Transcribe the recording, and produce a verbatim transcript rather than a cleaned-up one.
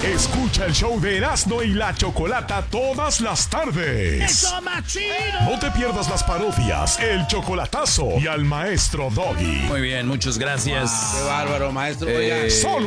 Escucha el show de Erasmo y la Chocolata todas las tardes. ¡Eso, machino! No te pierdas las parodias, el chocolatazo y al maestro Doggy. Muy bien, muchas gracias. Qué bárbaro, maestro. Eh, Oiga. Solo